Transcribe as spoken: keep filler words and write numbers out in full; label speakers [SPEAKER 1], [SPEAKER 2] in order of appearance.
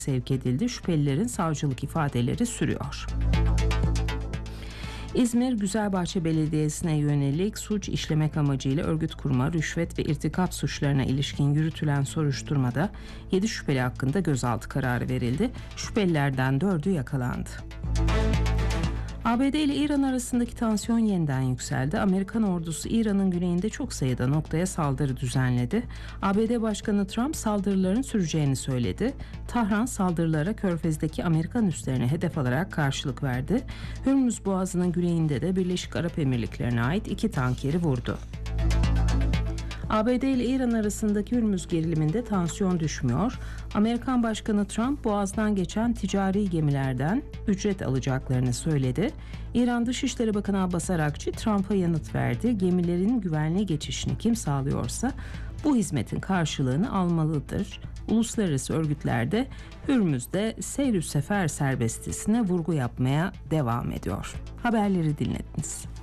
[SPEAKER 1] sevk edildi. Şüphelilerin savcılık ifadeleri sürüyor. İzmir Güzelbahçe Belediyesi'ne yönelik suç işlemek amacıyla örgüt kurma, rüşvet ve irtikap suçlarına ilişkin yürütülen soruşturmada yedi şüpheli hakkında gözaltı kararı verildi. Şüphelilerden dördü yakalandı. A B D ile İran arasındaki tansiyon yeniden yükseldi. Amerikan ordusu İran'ın güneyinde çok sayıda noktaya saldırı düzenledi. A B D Başkanı Trump saldırıların süreceğini söyledi. Tahran saldırılara Körfez'deki Amerikan üslerine hedef alarak karşılık verdi. Hürmüz Boğazı'nın güneyinde de Birleşik Arap Emirlikleri'ne ait iki tankeri vurdu. A B D ile İran arasındaki Hürmüz geriliminde tansiyon düşmüyor. Amerikan Başkanı Trump boğazdan geçen ticari gemilerden ücret alacaklarını söyledi. İran Dışişleri Bakanı Abbas Arakçı Trump'a yanıt verdi. Gemilerin güvenli geçişini kim sağlıyorsa bu hizmetin karşılığını almalıdır. Uluslararası örgütler de Hürmüz'de seyr-ü sefer serbestisine vurgu yapmaya devam ediyor. Haberleri dinlediniz.